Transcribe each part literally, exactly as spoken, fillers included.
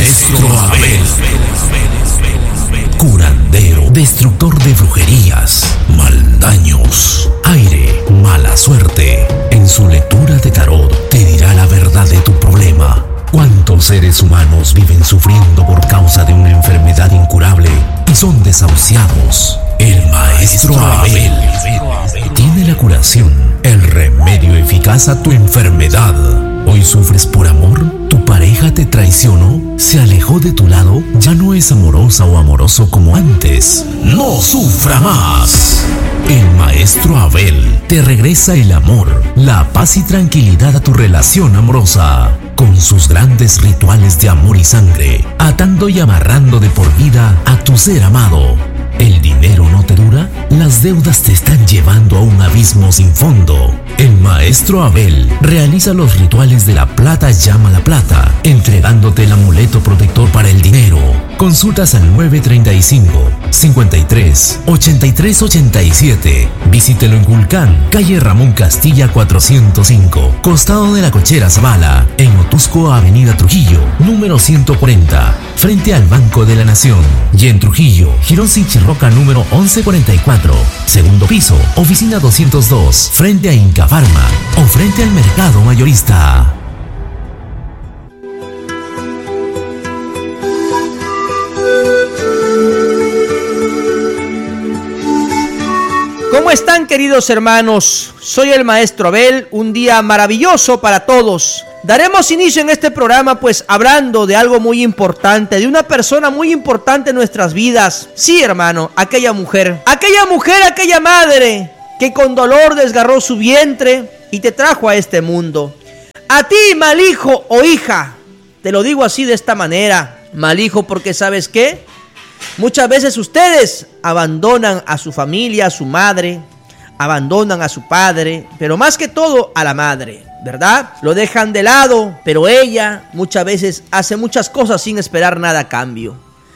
Maestro Abel. Curandero, destructor de brujerías, maldaños, aire, mala suerte. En su lectura de tarot te dirá la verdad de tu problema. ¿Cuántos seres humanos viven sufriendo por causa de una enfermedad incurable y son desahuciados? El Maestro Abel tiene la curación, el remedio eficaz a tu enfermedad. ¿Hoy sufres por amor? ¿Tu pareja te traicionó? ¿Se alejó de tu lado? ¿Ya no es amorosa o amoroso como antes? ¡No sufra más! El Maestro Abel te regresa el amor, la paz y tranquilidad a tu relación amorosa, con sus grandes rituales de amor y sangre, atando y amarrando de por vida a tu ser amado. ¿El dinero no te dura? ¿Las deudas te están llevando a un abismo sin fondo? El Maestro Abel realiza los rituales de la plata llama la plata, entregándote el amuleto protector para el dinero. Consultas al nueve treinta y cinco, cincuenta y tres, ochenta y tres ochenta y siete. Visítelo en Culcán, calle Ramón Castilla cuatrocientos cinco, costado de la Cochera Zavala, en Otusco, avenida Trujillo, número ciento cuarenta, frente al Banco de la Nación. Y en Trujillo, Girón Sinchirroca número once cuarenta y cuatro, segundo piso, oficina doscientos dos, frente a Inca Pharma o frente al Mercado Mayorista. ¿Cómo están, queridos hermanos? Soy el Maestro Abel, un día maravilloso para todos. Daremos inicio en este programa pues hablando de algo muy importante, de una persona muy importante en nuestras vidas. Sí, hermano, aquella mujer, aquella mujer, aquella madre que con dolor desgarró su vientre y te trajo a este mundo. A ti, mal hijo o hija, te lo digo así de esta manera, mal hijo, porque ¿sabes qué? Muchas veces ustedes abandonan a su familia, a su madre, abandonan a su padre, pero más que todo a la madre, ¿verdad? Lo dejan de lado, pero ella muchas veces hace muchas cosas sin esperar nada a cambio.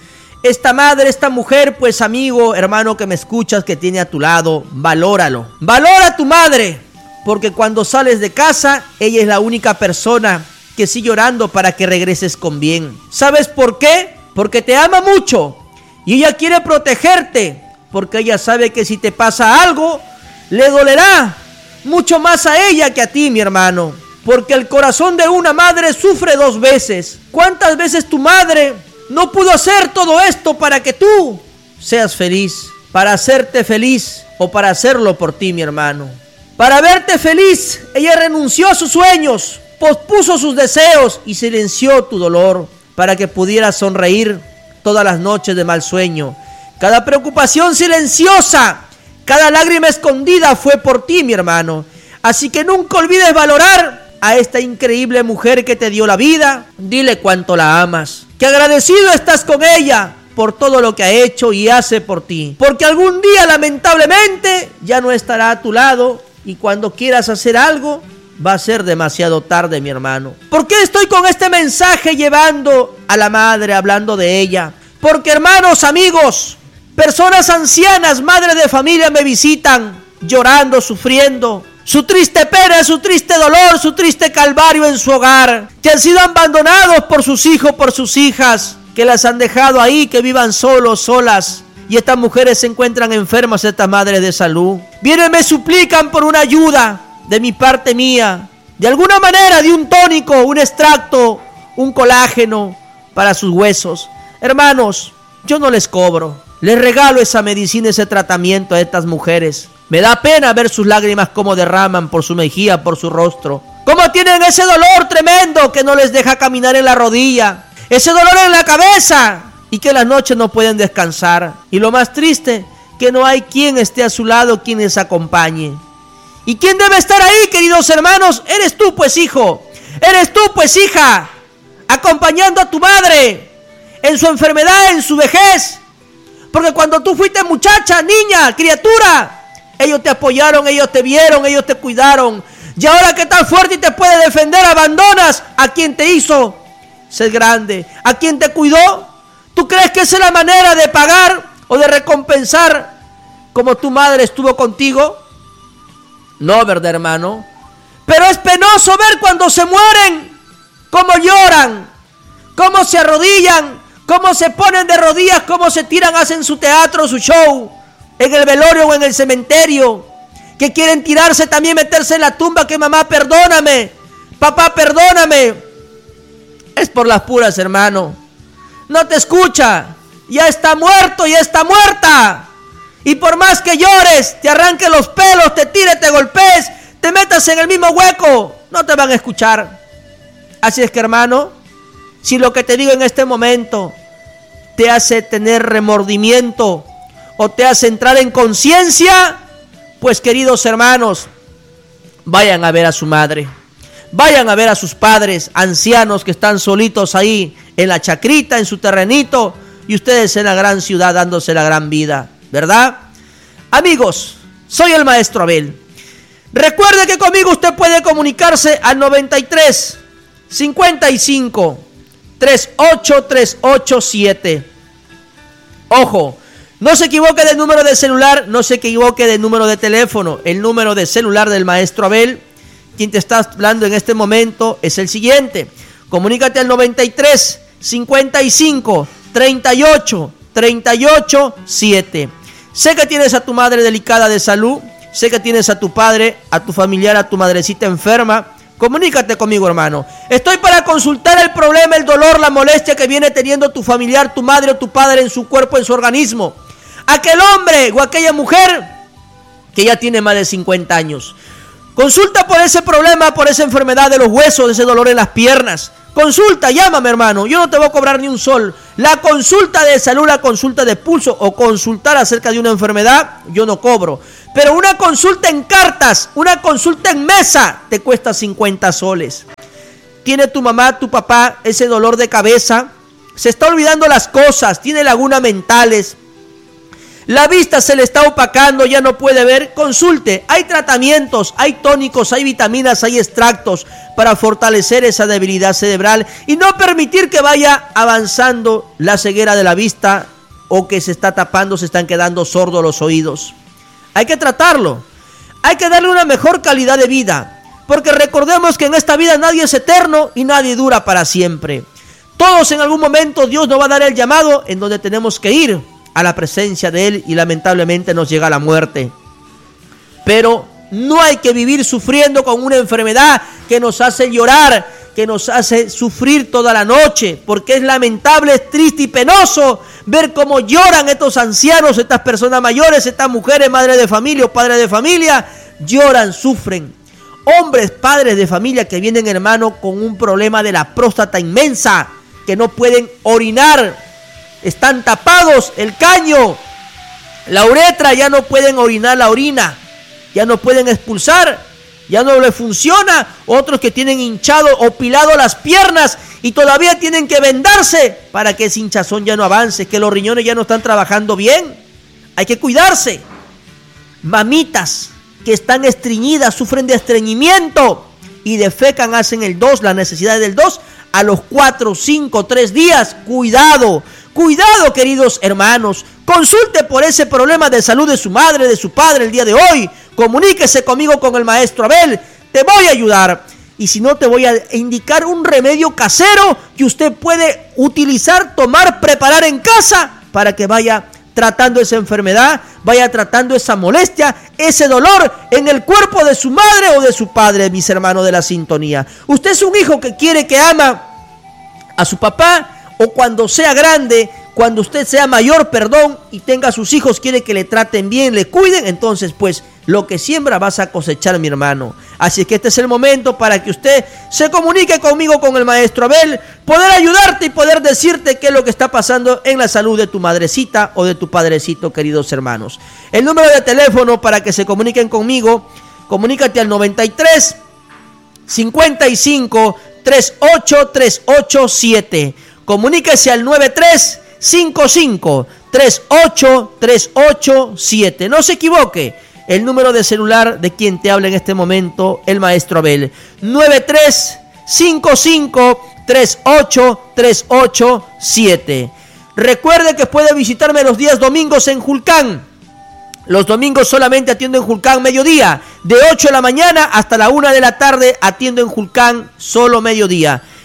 Esta madre, esta mujer, pues amigo, hermano que me escuchas, que tiene a tu lado, valóralo. Valora a tu madre, porque cuando sales de casa, ella es la única persona que sigue orando para que regreses con bien. ¿Sabes por qué? Porque te ama mucho. Y ella quiere protegerte, porque ella sabe que si te pasa algo, le dolerá mucho más a ella que a ti, mi hermano. Porque el corazón de una madre sufre dos veces. ¿Cuántas veces tu madre no pudo hacer todo esto para que tú seas feliz? Para hacerte feliz o para hacerlo por ti, mi hermano. Para verte feliz, ella renunció a sus sueños, pospuso sus deseos y silenció tu dolor para que pudieras sonreír todas las noches de mal sueño. Cada preocupación silenciosa, cada lágrima escondida fue por ti, mi hermano. Así que nunca olvides valorar a esta increíble mujer que te dio la vida. Dile cuánto la amas, que agradecido estás con ella por todo lo que ha hecho y hace por ti. Porque algún día, lamentablemente, ya no estará a tu lado y cuando quieras hacer algo, va a ser demasiado tarde, mi hermano. ¿Por qué estoy con este mensaje llevando a la madre, hablando de ella? Porque, hermanos, amigos, personas ancianas, madres de familia me visitan llorando, sufriendo su triste pena, su triste dolor, su triste calvario en su hogar, que han sido abandonados por sus hijos, por sus hijas, que las han dejado ahí, que vivan solos, solas. Y estas mujeres se encuentran enfermas, estas madres de salud. Vienen, me suplican por una ayuda de mi parte mía, de alguna manera, de un tónico, un extracto, un colágeno para sus huesos. Hermanos, yo no les cobro, les regalo esa medicina, ese tratamiento a estas mujeres. Me da pena ver sus lágrimas como derraman por su mejilla, por su rostro. Cómo tienen ese dolor tremendo que no les deja caminar en la rodilla, ese dolor en la cabeza y que en las noches no pueden descansar. Y lo más triste, que no hay quien esté a su lado, quien les acompañe. ¿Y quién debe estar ahí, queridos hermanos? Eres tú, pues, hijo. Eres tú, pues, hija, acompañando a tu madre en su enfermedad, en su vejez. Porque cuando tú fuiste muchacha, niña, criatura, ellos te apoyaron, ellos te vieron, ellos te cuidaron. Y ahora que estás fuerte y te puede defender, abandonas a quien te hizo ser grande, a quien te cuidó. ¿Tú crees que esa es la manera de pagar o de recompensar como tu madre estuvo contigo? No, ¿verdad, hermano? Pero es penoso ver cuando se mueren, cómo lloran, cómo se arrodillan, cómo se ponen de rodillas, cómo se tiran, hacen su teatro, su show, en el velorio o en el cementerio, que quieren tirarse también, meterse en la tumba, que mamá perdóname, papá perdóname. Es por las puras, hermano. No te escucha, ya está muerto, ya está muerta. Y por más que llores, te arranques los pelos, te tires, te golpees, te metas en el mismo hueco, no te van a escuchar. Así es que, hermano, si lo que te digo en este momento te hace tener remordimiento o te hace entrar en conciencia, pues, queridos hermanos, vayan a ver a su madre, vayan a ver a sus padres ancianos que están solitos ahí en la chacrita, en su terrenito, y ustedes en la gran ciudad dándose la gran vida, ¿verdad? Amigos, soy el maestro Abel. Recuerde que conmigo usted puede comunicarse al noventa y tres, cincuenta y cinco, treinta y ocho, trescientos ochenta y siete. Ojo, no se equivoque de número de celular, no se equivoque de número de teléfono. El número de celular del maestro Abel, quien te está hablando en este momento, es el siguiente. Comunícate al noventa y tres, cincuenta y cinco, treinta y ocho, treinta y ocho, siete. Sé que tienes a tu madre delicada de salud, sé que tienes a tu padre, a tu familiar, a tu madrecita enferma. Comunícate conmigo, hermano. Estoy para consultar el problema, el dolor, la molestia que viene teniendo tu familiar, tu madre o tu padre en su cuerpo, en su organismo. Aquel hombre o aquella mujer que ya tiene más de cincuenta años. Consulta por ese problema, por esa enfermedad de los huesos, ese dolor en las piernas. Consulta, llámame, hermano, yo no te voy a cobrar ni un sol. La consulta de salud, la consulta de pulso o consultar acerca de una enfermedad, yo no cobro. Pero una consulta en cartas, una consulta en mesa, te cuesta cincuenta soles. Tiene tu mamá, tu papá ese dolor de cabeza, se está olvidando las cosas, tiene lagunas mentales, la vista se le está opacando, ya no puede ver. Consulte, hay tratamientos, hay tónicos, hay vitaminas, hay extractos para fortalecer esa debilidad cerebral y no permitir que vaya avanzando la ceguera de la vista o que se está tapando, se están quedando sordos los oídos. Hay que tratarlo, hay que darle una mejor calidad de vida, porque recordemos que en esta vida nadie es eterno y nadie dura para siempre. Todos en algún momento Dios nos va a dar el llamado en donde tenemos que ir a la presencia de Él y lamentablemente nos llega la muerte. Pero no hay que vivir sufriendo con una enfermedad que nos hace llorar, que nos hace sufrir toda la noche, porque es lamentable, es triste y penoso ver cómo lloran estos ancianos, estas personas mayores, estas mujeres, madres de familia o padres de familia, lloran, sufren. Hombres, padres de familia que vienen, hermano, con un problema de la próstata inmensa, que no pueden orinar, están tapados el caño, la uretra, ya no pueden orinar la orina, ya no pueden expulsar, ya no le funciona. Otros que tienen hinchado o pilado las piernas y todavía tienen que vendarse para que ese hinchazón ya no avance, que los riñones ya no están trabajando bien. Hay que cuidarse. Mamitas que están estreñidas, sufren de estreñimiento y defecan, hacen el dos, la necesidad del dos a los cuatro, cinco, tres días. Cuidado. Cuidado, queridos hermanos, consulte por ese problema de salud de su madre, de su padre el día de hoy. Comuníquese conmigo, con el maestro Abel, te voy a ayudar. Y si no, te voy a indicar un remedio casero que usted puede utilizar, tomar, preparar en casa para que vaya tratando esa enfermedad, vaya tratando esa molestia, ese dolor en el cuerpo de su madre o de su padre, mis hermanos de la sintonía. Usted es un hijo que quiere, que ama a su papá, o cuando sea grande, cuando usted sea mayor, perdón, y tenga sus hijos, quiere que le traten bien, le cuiden, entonces pues lo que siembra vas a cosechar, mi hermano. Así que este es el momento para que usted se comunique conmigo, con el maestro Abel, poder ayudarte y poder decirte qué es lo que está pasando en la salud de tu madrecita o de tu padrecito, queridos hermanos. El número de teléfono para que se comuniquen conmigo, comunícate al noventa y tres, cincuenta y cinco, treinta y ocho, trescientos ochenta y siete. Comuníquese al noventa y tres, cincuenta y cinco, treinta y ocho, trescientos ochenta y siete. No se equivoque, el número de celular de quien te habla en este momento, el maestro Abel. noventa y tres, cincuenta y cinco, treinta y ocho, trescientos ochenta y siete. Recuerde que puede visitarme los días domingos en Julcán. Los domingos solamente atiendo en Julcán mediodía. De ocho de la mañana hasta la una de la tarde atiendo en Julcán solo mediodía.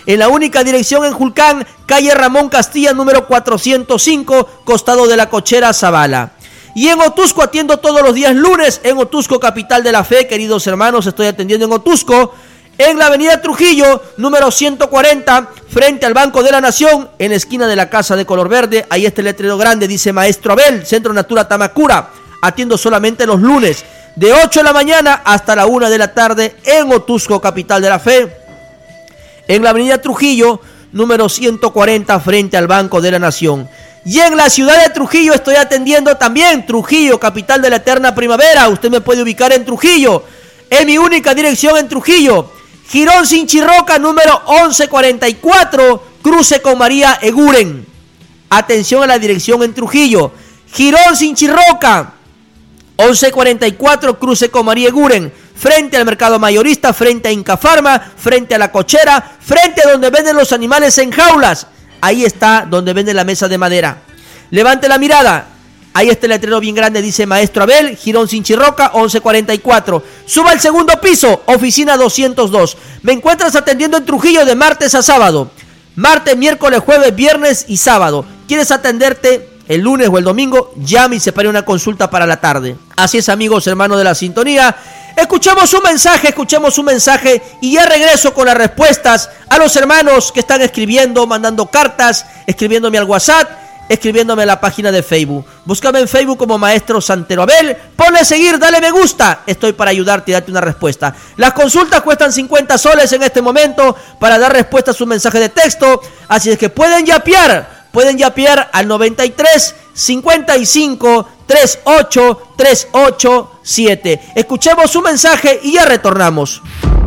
En la única dirección en Julcán, calle Ramón Castilla, número cuatrocientos cinco, costado de la Cochera Zavala. Y en Otusco atiendo todos los días lunes, en Otusco, capital de la fe, queridos hermanos, estoy atendiendo en Otusco, en la avenida Trujillo, número ciento cuarenta, frente al Banco de la Nación, en la esquina de la casa de color verde. Ahí está el letrero grande, dice Maestro Abel, Centro Natura Tamacura. Atiendo solamente los lunes, de ocho de la mañana hasta la una de la tarde, en Otusco, capital de la fe. En la avenida Trujillo, número ciento cuarenta, frente al Banco de la Nación. Y en la ciudad de Trujillo estoy atendiendo también, Trujillo, capital de la eterna primavera. Usted me puede ubicar en Trujillo, en mi única dirección en Trujillo, Girón Sinchirroca, número once cuarenta y cuatro, cruce con María Eguren. Atención a la dirección en Trujillo, Girón Sinchirroca, once cuarenta y cuatro, cruce con María Eguren, frente al mercado mayorista, frente a Incafarma, frente a la Cochera, frente a donde venden los animales en jaulas. Ahí está donde venden la mesa de madera. Levante la mirada. Ahí está el letrero bien grande, dice Maestro Abel, Girón Sinchirroca, once cuarenta y cuatro. Suba al segundo piso, oficina doscientos dos. Me encuentras atendiendo en Trujillo de martes a sábado. Martes, miércoles, jueves, viernes y sábado. ¿Quieres atenderte el lunes o el domingo? Llame y separe una consulta para la tarde. Así es, amigos, hermanos de la sintonía. Escuchemos un mensaje, escuchemos un mensaje y ya regreso con las respuestas a los hermanos que están escribiendo, mandando cartas, escribiéndome al WhatsApp, escribiéndome a la página de Facebook. Búscame en Facebook como Maestro Santero Abel, ponle seguir, dale me gusta. Estoy para ayudarte y darte una respuesta. Las consultas cuestan cincuenta soles en este momento para dar respuesta a su mensaje de texto, así es que pueden yapear, pueden yapear al noventa y tres, cincuenta y cinco, treinta y ocho, trescientos ochenta y siete. Escuchemos su mensaje y ya retornamos.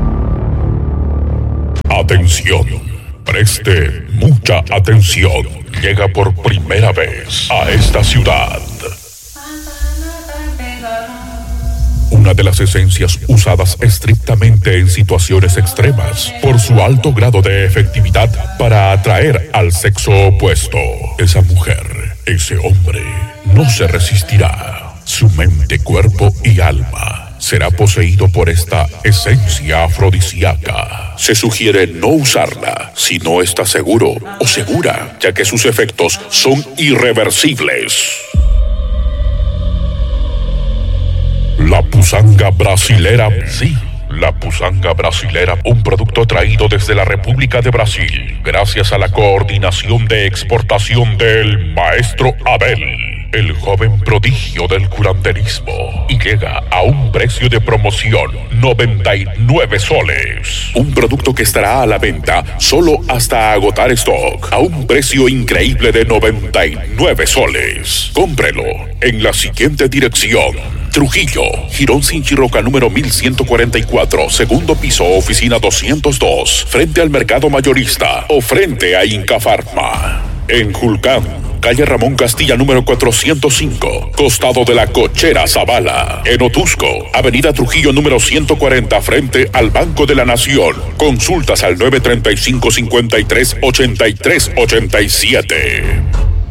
Atención, preste mucha atención. Llega por primera vez a esta ciudad una de las esencias usadas estrictamente en situaciones extremas por su alto grado de efectividad para atraer al sexo opuesto. Esa mujer, ese hombre, no se resistirá. Su mente, cuerpo y alma será poseído por esta esencia afrodisíaca. Se sugiere no usarla si no está seguro o segura, ya que sus efectos son irreversibles. La pusanga brasilera. Sí, la pusanga brasilera, un producto traído desde la República de Brasil, gracias a la coordinación de exportación del Maestro Abel, el joven prodigio del curanderismo, y llega a un precio de promoción, noventa y nueve soles. Un producto que estará a la venta solo hasta agotar stock, a un precio increíble de noventa y nueve soles. Cómprelo en la siguiente dirección: Trujillo, Girón Sinchirroca número mil ciento cuarenta y cuatro, segundo piso, oficina doscientos dos, frente al mercado mayorista o frente a Incafarma. En Julcán, calle Ramón Castilla número cuatrocientos cinco, costado de la Cochera Zavala. En Otusco, avenida Trujillo número ciento cuarenta, frente al Banco de la Nación. Consultas al nueve treinta y cinco, cincuenta y tres, ochenta y tres, ochenta y siete.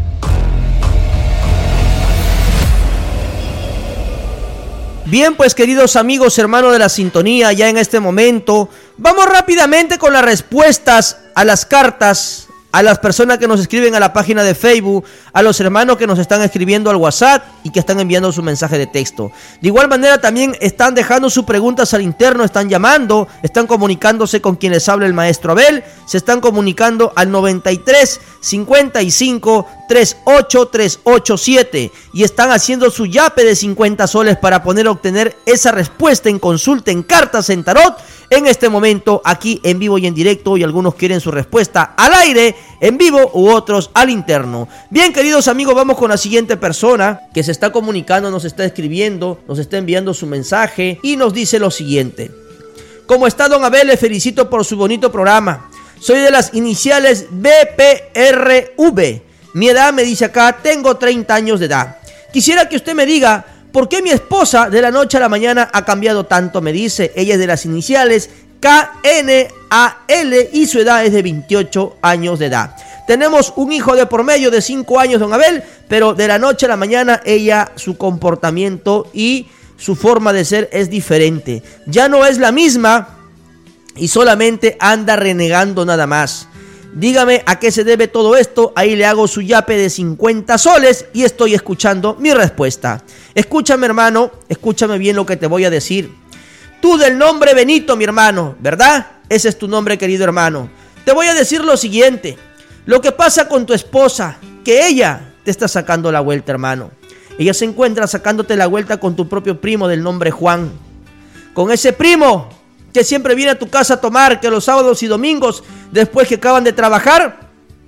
Bien, pues queridos amigos, hermanos de la sintonía, ya en este momento vamos rápidamente con las respuestas a las cartas, a las personas que nos escriben a la página de Facebook, a los hermanos que nos están escribiendo al WhatsApp y que están enviando su mensaje de texto. De igual manera también están dejando sus preguntas al interno, están llamando, están comunicándose con quien les habla el Maestro Abel, se están comunicando al noventa y tres, cincuenta y cinco, treinta y ocho, trescientos ochenta y siete y están haciendo su yape de cincuenta soles para poder obtener esa respuesta en consulta, en cartas, en tarot, en este momento aquí en vivo y en directo, y algunos quieren su respuesta al aire, en vivo, u otros al interno. Bien, queridos amigos, vamos con la siguiente persona que se está comunicando, nos está escribiendo, nos está enviando su mensaje y nos dice lo siguiente: ¿cómo está, don Abel? Le felicito por su bonito programa. Soy de las iniciales B P R V. Mi edad, me dice acá, tengo treinta años de edad. Quisiera que usted me diga por qué mi esposa de la noche a la mañana ha cambiado tanto. Me dice, ella es de las iniciales K N A L y su edad es de veintiocho años de edad. Tenemos un hijo de por medio de cinco años, don Abel, pero de la noche a la mañana ella, su comportamiento y su forma de ser es diferente. Ya no es la misma. y solamente anda renegando nada más. Dígame a qué se debe todo esto, ahí le hago su yape de cincuenta soles y estoy escuchando mi respuesta. Escúchame, hermano, escúchame bien lo que te voy a decir. Tú del nombre Benito, mi hermano, ¿verdad? Ese es tu nombre, querido hermano. Te voy a decir lo siguiente. Lo que pasa con tu esposa, que ella te está sacando la vuelta, hermano. Ella se encuentra sacándote la vuelta con tu propio primo del nombre Juan. Con ese primo que siempre viene a tu casa a tomar, que los sábados y domingos, después que acaban de trabajar,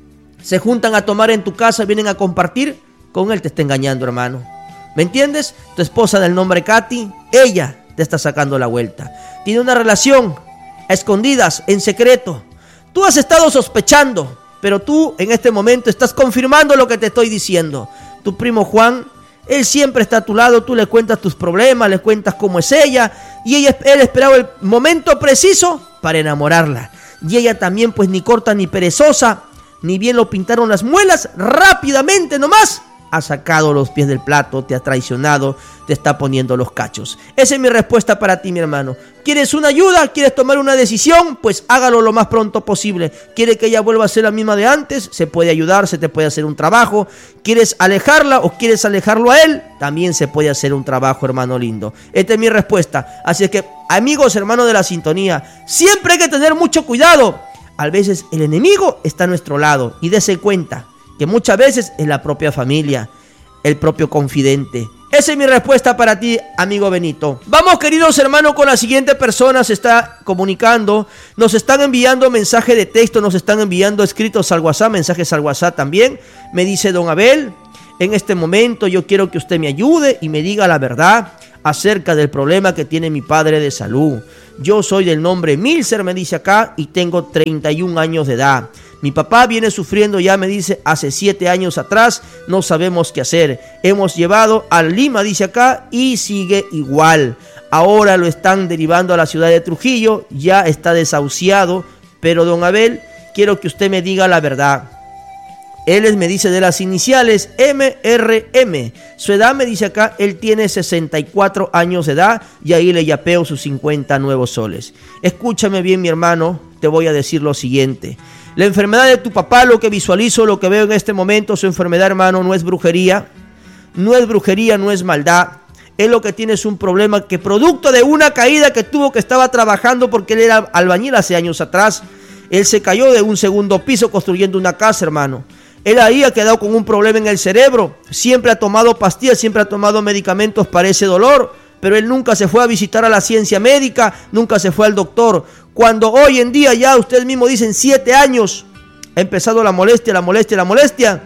se juntan a tomar en tu casa, vienen a compartir. Con él te está engañando, hermano. ¿Me entiendes? Tu esposa del nombre Katy, ella te está sacando la vuelta. Tiene una relación a escondidas, en secreto. Tú has estado sospechando, pero tú en este momento estás confirmando lo que te estoy diciendo. Tu primo Juan, él siempre está a tu lado, tú le cuentas tus problemas, le cuentas cómo es ella, y ella, él esperaba el momento preciso para enamorarla. Y ella también, pues ni corta ni perezosa, ni bien lo pintaron las muelas, rápidamente nomás ha sacado los pies del plato, te ha traicionado, te está poniendo los cachos. Esa es mi respuesta para ti, mi hermano. ¿Quieres una ayuda? ¿Quieres tomar una decisión? Pues hágalo lo más pronto posible. ¿Quiere que ella vuelva a ser la misma de antes? Se puede ayudar, se te puede hacer un trabajo. ¿Quieres alejarla o quieres alejarlo a él? También se puede hacer un trabajo, hermano lindo. Esta es mi respuesta. Así es que, amigos, hermanos de la sintonía, siempre hay que tener mucho cuidado. A veces el enemigo está a nuestro lado y dése cuenta que muchas veces es la propia familia, el propio confidente. Esa es mi respuesta para ti, amigo Benito. Vamos, queridos hermanos, con la siguiente persona. Se está comunicando, nos están enviando mensajes de texto, nos están enviando escritos al WhatsApp, mensajes al WhatsApp también. Me dice: don Abel, en este momento yo quiero que usted me ayude y me diga la verdad acerca del problema que tiene mi padre de salud. Yo soy del nombre Milser, me dice acá, y tengo treinta y un años de edad. Mi papá viene sufriendo ya, me dice, hace siete años atrás, no sabemos qué hacer. Hemos llevado a Lima, dice acá, y sigue igual. Ahora lo están derivando a la ciudad de Trujillo, ya está desahuciado. Pero don Abel, quiero que usted me diga la verdad. Él es, me dice, de las iniciales M R M. Su edad, me dice acá, él tiene sesenta y cuatro años de edad y ahí le yapeo sus cincuenta nuevos soles. Escúchame bien, mi hermano, te voy a decir lo siguiente. La enfermedad de tu papá, lo que visualizo, lo que veo en este momento, su enfermedad, hermano, no es brujería. No es brujería, no es maldad. Él lo que tiene es un problema que producto de una caída que tuvo, que estaba trabajando porque él era albañil hace años atrás. Él se cayó de un segundo piso construyendo una casa, hermano. Él ahí ha quedado con un problema en el cerebro. Siempre ha tomado pastillas, siempre ha tomado medicamentos para ese dolor, pero él nunca se fue a visitar a la ciencia médica, nunca se fue al doctor. Cuando hoy en día ya ustedes mismos dicen siete años, ha empezado la molestia, la molestia, la molestia.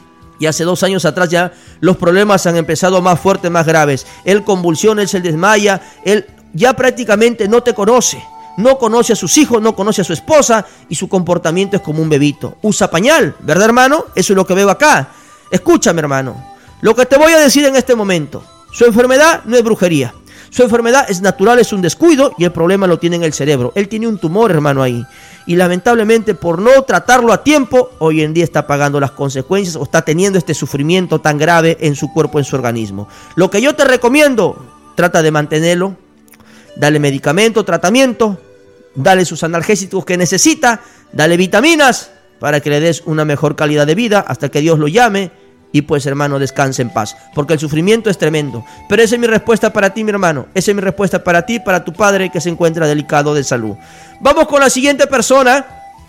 Y hace dos años atrás ya los problemas han empezado más fuertes, más graves. Él convulsiona, él se desmaya, él ya prácticamente no te conoce. No conoce a sus hijos, no conoce a su esposa y su comportamiento es como un bebito. Usa pañal, ¿verdad, hermano? Eso es lo que veo acá. Escúchame, hermano. Lo que te voy a decir en este momento. Su enfermedad no es brujería. Su enfermedad es natural, es un descuido y el problema lo tiene en el cerebro. Él tiene un tumor, hermano, ahí. Y lamentablemente por no tratarlo a tiempo, hoy en día está pagando las consecuencias o está teniendo este sufrimiento tan grave en su cuerpo, en su organismo. Lo que yo te recomiendo, trata de mantenerlo. Dale medicamento, tratamiento. Dale sus analgésicos que necesita, dale vitaminas para que le des una mejor calidad de vida hasta que Dios lo llame y pues, hermano, descanse en paz, porque el sufrimiento es tremendo. Pero esa es mi respuesta para ti, mi hermano. Esa es mi respuesta para ti, para tu padre que se encuentra delicado de salud. Vamos con la siguiente persona.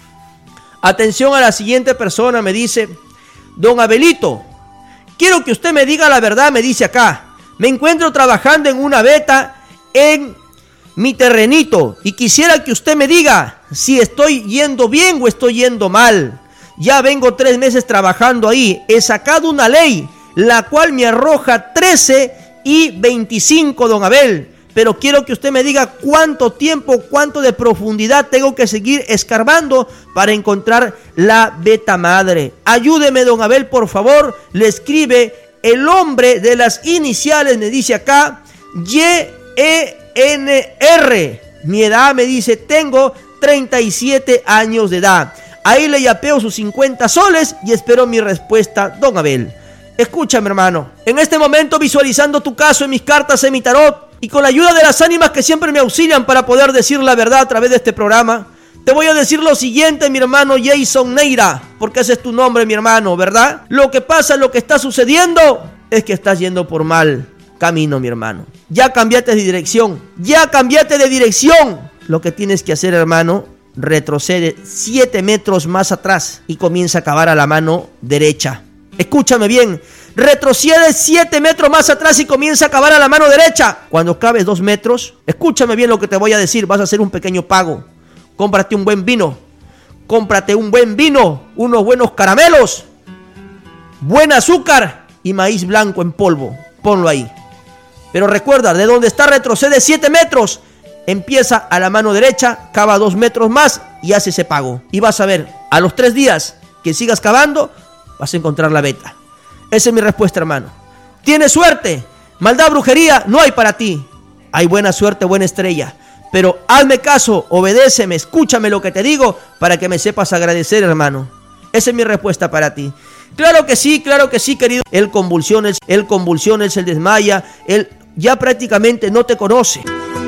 Atención a la siguiente persona, me dice: don Abelito, quiero que usted me diga la verdad, me dice acá. Me encuentro trabajando en una veta en mi terrenito y quisiera que usted me diga si estoy yendo bien o estoy yendo mal. Ya vengo tres meses trabajando ahí. He sacado una ley la cual me arroja trece y veinticinco, don Abel. Pero quiero que usted me diga cuánto tiempo, cuánto de profundidad tengo que seguir escarbando para encontrar la beta madre. Ayúdeme, don Abel, por favor. Le escribe el hombre de las iniciales, me dice acá, Y E N R. Mi edad, me dice, tengo treinta y siete años de edad. Ahí le yapeo sus cincuenta soles y espero mi respuesta, don Abel. Escúchame, hermano. En este momento, visualizando tu caso en mis cartas, en mi tarot, y con la ayuda de las ánimas que siempre me auxilian para poder decir la verdad a través de este programa, te voy a decir lo siguiente, mi hermano Jason Neira, porque ese es tu nombre, mi hermano, ¿verdad? Lo que pasa, lo que está sucediendo es que estás yendo por mal camino, mi hermano. Ya cambiaste de dirección, ya cambiaste de dirección. Lo que tienes que hacer, hermano, retrocede siete metros más atrás y comienza a cavar a la mano derecha. Escúchame bien, retrocede siete metros más atrás y comienza a cavar a la mano derecha. Cuando caves dos metros, escúchame bien lo que te voy a decir, vas a hacer un pequeño pago. Cómprate un buen vino, cómprate un buen vino, unos buenos caramelos, buen azúcar y maíz blanco en polvo, ponlo ahí. Pero recuerda, de donde está retrocede siete metros, empieza a la mano derecha, cava dos metros más y hace ese pago. Y vas a ver, a los tres días que sigas cavando, vas a encontrar la beta. Esa es mi respuesta, hermano. Tienes suerte, maldad, brujería, no hay para ti. Hay buena suerte, buena estrella. Pero hazme caso, obedéceme, escúchame lo que te digo para que me sepas agradecer, hermano. Esa es mi respuesta para ti. Claro que sí, claro que sí, querido. Él convulsiona, él convulsiona, él se desmaya, él ya prácticamente no te conoce.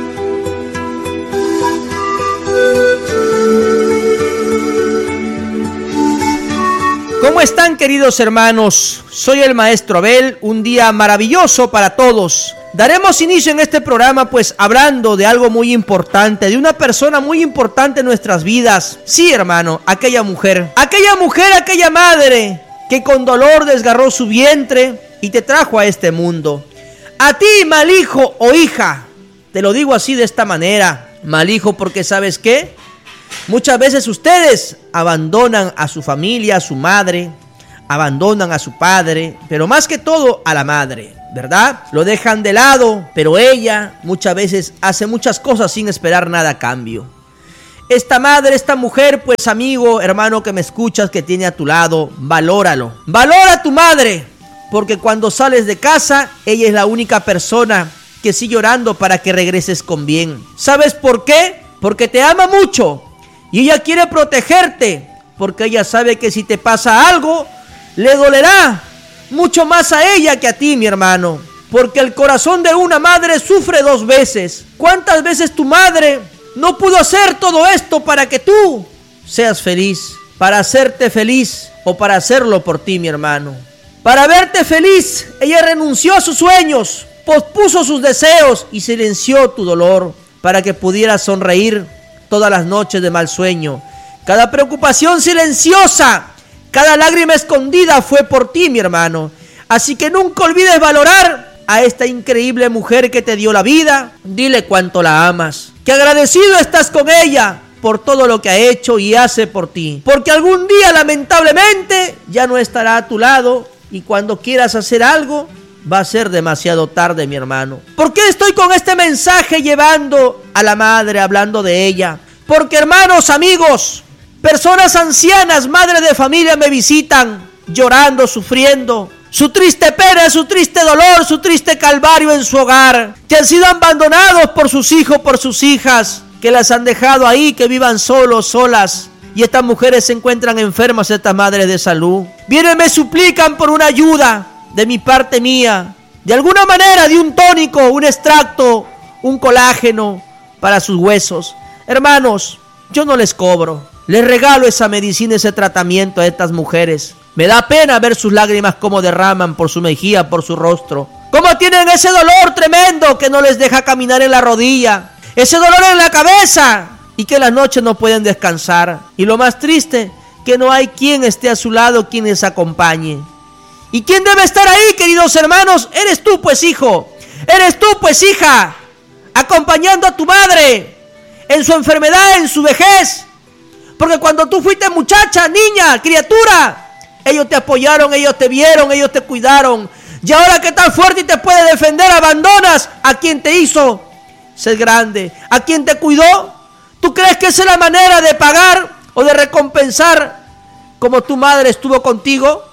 ¿Cómo están, queridos hermanos? Soy el maestro Abel, un día maravilloso para todos. Daremos inicio en este programa pues hablando de algo muy importante, de una persona muy importante en nuestras vidas. Sí, hermano, aquella mujer, aquella mujer, aquella madre que con dolor desgarró su vientre y te trajo a este mundo. A ti, mal hijo o hija, te lo digo así de esta manera, mal hijo, porque ¿sabes qué? Muchas veces ustedes abandonan a su familia, a su madre, abandonan a su padre, pero más que todo a la madre, ¿verdad? Lo dejan de lado, pero ella muchas veces hace muchas cosas sin esperar nada a cambio. Esta madre, esta mujer, pues amigo, hermano que me escuchas, que tiene a tu lado, valóralo. Valora a tu madre, porque cuando sales de casa, ella es la única persona que sigue orando para que regreses con bien. ¿Sabes por qué? Porque te ama mucho. Y ella quiere protegerte, porque ella sabe que si te pasa algo, le dolerá mucho más a ella que a ti, mi hermano. Porque el corazón de una madre sufre dos veces. ¿Cuántas veces tu madre no pudo hacer todo esto para que tú seas feliz? Para hacerte feliz o para hacerlo por ti, mi hermano. Para verte feliz, ella renunció a sus sueños, pospuso sus deseos y silenció tu dolor para que pudieras sonreír todas las noches de mal sueño. Cada preocupación silenciosa, cada lágrima escondida fue por ti, mi hermano. Así que nunca olvides valorar a esta increíble mujer que te dio la vida. Dile cuánto la amas, que agradecido estás con ella por todo lo que ha hecho y hace por ti. Porque algún día, lamentablemente, ya no estará a tu lado y cuando quieras hacer algo, va a ser demasiado tarde, mi hermano. ¿Por qué estoy con este mensaje llevando a la madre, hablando de ella? Porque, hermanos, amigos, personas ancianas, madres de familia me visitan llorando, sufriendo su triste pena, su triste dolor, su triste calvario en su hogar, que han sido abandonados por sus hijos, por sus hijas, que las han dejado ahí, que vivan solos, solas. Y estas mujeres se encuentran enfermas, estas madres de salud. Vienen, me suplican por una ayuda de mi parte mía, de alguna manera, de un tónico, un extracto, un colágeno para sus huesos. Hermanos, yo no les cobro, les regalo esa medicina, ese tratamiento a estas mujeres. Me da pena ver sus lágrimas como derraman por su mejilla, por su rostro. Cómo tienen ese dolor tremendo que no les deja caminar en la rodilla, ese dolor en la cabeza y que en las noches no pueden descansar. Y lo más triste, que no hay quien esté a su lado, quien les acompañe. ¿Y quién debe estar ahí, queridos hermanos? Eres tú, pues, hijo. Eres tú, pues, hija, acompañando a tu madre en su enfermedad, en su vejez. Porque cuando tú fuiste muchacha, niña, criatura, ellos te apoyaron, ellos te vieron, ellos te cuidaron. Y ahora que estás fuerte y te puede defender, abandonas a quien te hizo ser grande, a quien te cuidó. ¿Tú crees que esa es la manera de pagar o de recompensar como tu madre estuvo contigo?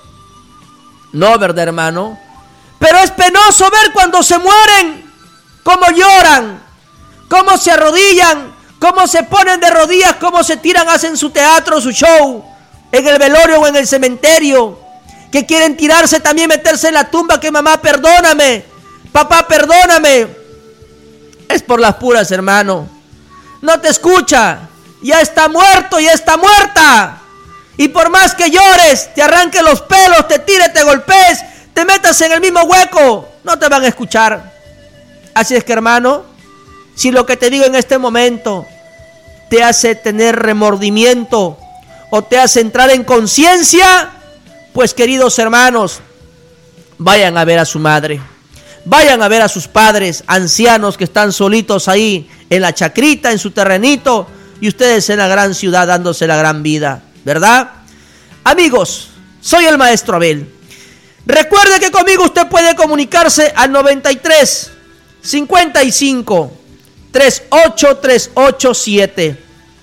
No, ¿verdad, hermano? Pero es penoso ver cuando se mueren, cómo lloran, cómo se arrodillan, cómo se ponen de rodillas, cómo se tiran, hacen su teatro, su show, en el velorio o en el cementerio, que quieren tirarse también, meterse en la tumba, que mamá, perdóname, papá, perdóname. Es por las puras, hermano. No te escucha. Ya está muerto, ya está muerta. Y por más que llores, te arranques los pelos, te tires, te golpees, te metas en el mismo hueco, no te van a escuchar. Así es que, hermano, si lo que te digo en este momento te hace tener remordimiento o te hace entrar en conciencia, pues, queridos hermanos, vayan a ver a su madre. Vayan a ver a sus padres ancianos que están solitos ahí en la chacrita, en su terrenito, y ustedes en la gran ciudad dándose la gran vida, ¿verdad? Amigos, soy el maestro Abel. Recuerde que conmigo usted puede comunicarse al noventa y tres, cincuenta y cinco, treinta y ocho, trescientos ochenta y siete.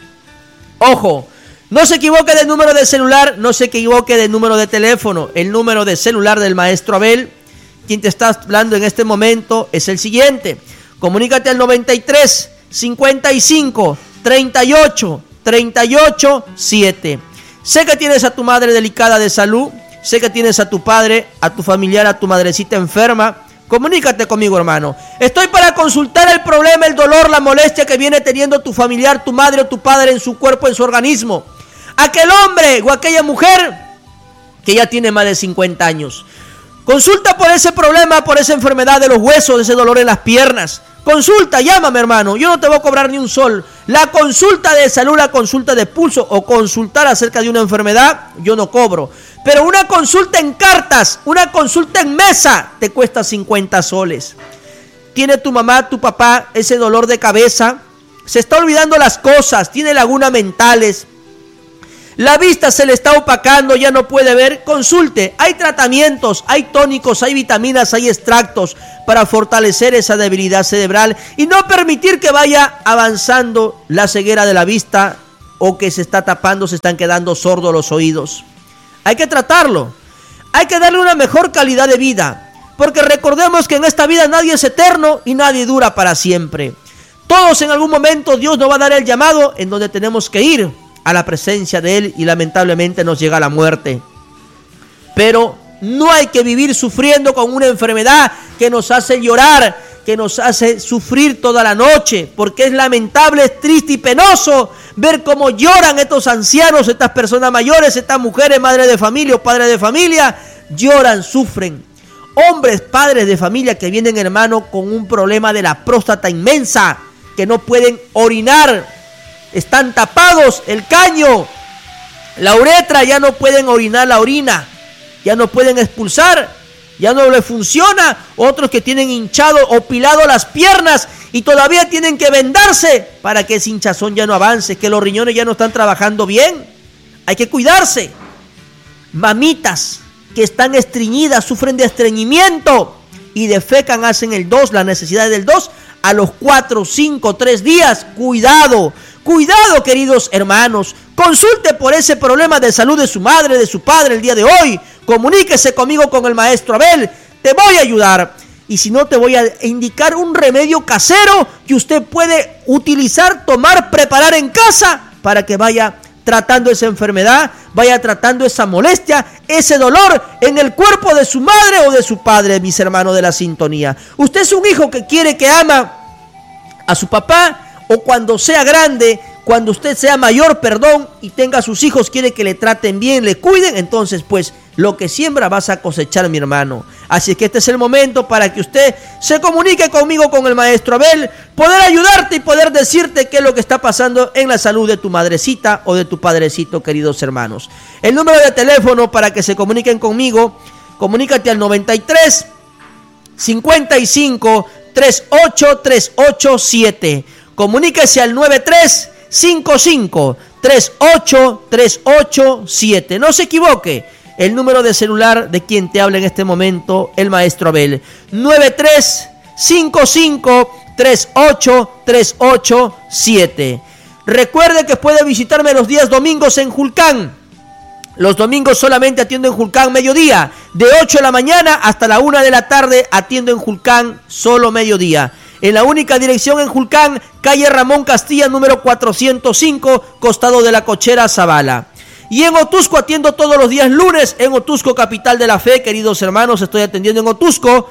Ojo, no se equivoque del número de celular, no se equivoque del número de teléfono. El número de celular del maestro Abel, quien te está hablando en este momento, es el siguiente. Comunícate al noventa y tres, cincuenta y cinco, treinta y ocho, treinta y ocho, siete. Sé que tienes a tu madre delicada de salud, sé que tienes a tu padre, a tu familiar, a tu madrecita enferma. Comunícate conmigo, hermano. Estoy para consultar el problema, el dolor, la molestia que viene teniendo tu familiar, tu madre o tu padre en su cuerpo, en su organismo. Aquel hombre o aquella mujer que ya tiene más de cincuenta años. Consulta por ese problema, por esa enfermedad de los huesos, ese dolor en las piernas. Consulta, llámame, hermano, yo no te voy a cobrar ni un sol. La consulta de salud, la consulta de pulso o consultar acerca de una enfermedad, yo no cobro. Pero una consulta en cartas, una consulta en mesa, te cuesta cincuenta soles. ¿Tiene tu mamá, tu papá ese dolor de cabeza? Se está olvidando las cosas, tiene lagunas mentales. La vista se le está opacando, ya no puede ver. Consulte, hay tratamientos, hay tónicos, hay vitaminas, hay extractos para fortalecer esa debilidad cerebral y no permitir que vaya avanzando la ceguera de la vista o que se está tapando, se están quedando sordos los oídos. Hay que tratarlo, hay que darle una mejor calidad de vida, porque recordemos que en esta vida nadie es eterno y nadie dura para siempre. Todos en algún momento Dios nos va a dar el llamado en donde tenemos que ir a la presencia de Él y lamentablemente nos llega la muerte. Pero no hay que vivir sufriendo con una enfermedad que nos hace llorar, que nos hace sufrir toda la noche, porque es lamentable, es triste y penoso ver cómo lloran estos ancianos, estas personas mayores, estas mujeres, madres de familia o padres de familia, lloran, sufren. Hombres, padres de familia que vienen, hermano, con un problema de la próstata inmensa, que no pueden orinar. Están tapados el caño, la uretra, ya no pueden orinar la orina, ya no pueden expulsar, ya no le funciona. Otros que tienen hinchado o pilado las piernas y todavía tienen que vendarse para que ese hinchazón ya no avance, que los riñones ya no están trabajando bien. Hay que cuidarse. Mamitas que están estreñidas, sufren de estreñimiento y defecan, hacen el dos, la necesidad del dos a los cuatro, cinco, tres días. Cuidado. Cuidado, queridos hermanos, consulte por ese problema de salud de su madre, de su padre el día de hoy. Comuníquese conmigo con el maestro Abel, te voy a ayudar. Y si no, te voy a indicar un remedio casero que usted puede utilizar, tomar, preparar en casa para que vaya tratando esa enfermedad, vaya tratando esa molestia, ese dolor en el cuerpo de su madre o de su padre, mis hermanos de la sintonía. Usted es un hijo que quiere, que ama a su papá, o cuando sea grande, cuando usted sea mayor, perdón, y tenga sus hijos, quiere que le traten bien, le cuiden, entonces pues lo que siembra vas a cosechar, mi hermano. Así que este es el momento para que usted se comunique conmigo, con el maestro Abel, poder ayudarte y poder decirte qué es lo que está pasando en la salud de tu madrecita o de tu padrecito, queridos hermanos. El número de teléfono para que se comuniquen conmigo, comunícate al noventa y tres, cincuenta y cinco, treinta y ocho, trescientos ochenta y siete. Comuníquese al noventa y tres, cincuenta y cinco, treinta y ocho, trescientos ochenta y siete. No se equivoque, el número de celular de quien te habla en este momento, el maestro Abel. noventa y tres, cincuenta y cinco, treinta y ocho, trescientos ochenta y siete. Recuerde que puede visitarme los días domingos en Julcán. Los domingos solamente atiendo en Julcán mediodía. De ocho de la mañana hasta la una de la tarde atiendo en Julcán solo mediodía. En la única dirección en Julcán, calle Ramón Castilla, número cuatrocientos cinco, costado de la Cochera Zavala. Y en Otusco atiendo todos los días lunes, en Otusco, capital de la fe, queridos hermanos, estoy atendiendo en Otusco,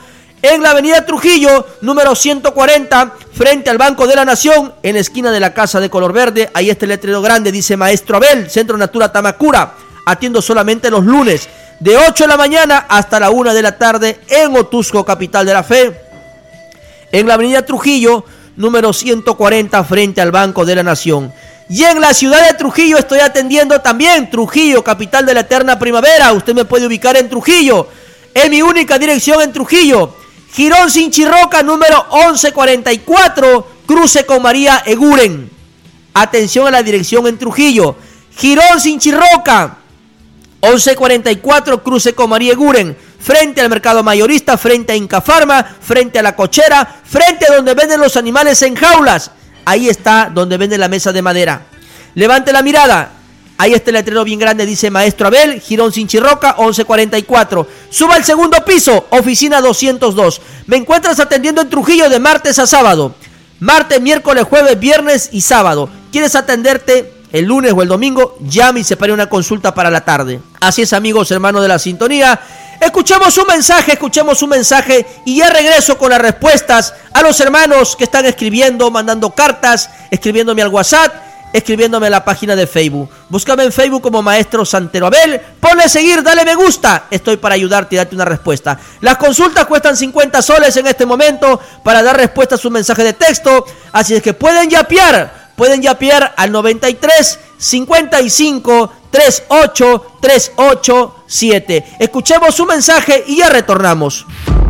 En la avenida Trujillo, número ciento cuarenta, frente al Banco de la Nación, en la esquina de la casa de color verde, ahí está el letrero grande, dice Maestro Abel, Centro Natura Tamacura. Atiendo solamente los lunes, de ocho de la mañana hasta la una de la tarde, en Otusco, capital de la fe. En la avenida Trujillo, número ciento cuarenta, frente al Banco de la Nación. Y en la ciudad de Trujillo estoy atendiendo también, Trujillo, capital de la eterna primavera. Usted me puede ubicar en Trujillo, en mi única dirección en Trujillo. Girón Sinchirroca, número once cuarenta y cuatro, cruce con María Eguren. Atención a la dirección en Trujillo. Girón Sinchirroca, once cuarenta y cuatro, cruce con María Eguren. Frente al mercado mayorista, frente a Incafarma, frente a la cochera, frente a donde venden los animales en jaulas. Ahí está donde venden la mesa de madera. Levante la mirada. Ahí está el letrero bien grande, dice Maestro Abel, Girón Sinchirroca, once cuarenta y cuatro. Suba al segundo piso, oficina doscientos dos. Me encuentras atendiendo en Trujillo de martes a sábado. Martes, miércoles, jueves, viernes y sábado. ¿Quieres atenderte el lunes o el domingo? Llame y separe una consulta para la tarde. Así es, amigos, hermanos de la sintonía. Escuchemos un mensaje, escuchemos un mensaje y ya regreso con las respuestas a los hermanos que están escribiendo, mandando cartas, escribiéndome al WhatsApp, escribiéndome a la página de Facebook. Búscame en Facebook como Maestro Santero Abel, ponle seguir, dale me gusta. Estoy para ayudarte y darte una respuesta. Las consultas cuestan cincuenta soles en este momento para dar respuesta a su mensaje de texto, así es que pueden yapear, pueden yapear al noventa y tres, cincuenta y cinco, treinta y ocho, trescientos ochenta y siete. Escuchemos su mensaje y ya retornamos.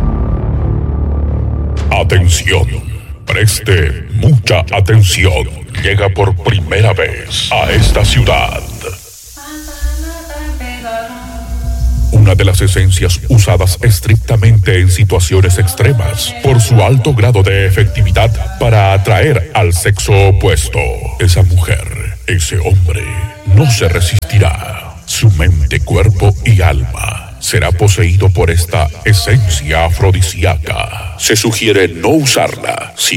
Atención, preste mucha atención. Llega por primera vez a esta ciudad una de las esencias usadas estrictamente en situaciones extremas por su alto grado de efectividad para atraer al sexo opuesto. Esa mujer, ese hombre, no se resistirá. Su mente, cuerpo y alma será poseído por esta esencia afrodisíaca. Se sugiere no usarla si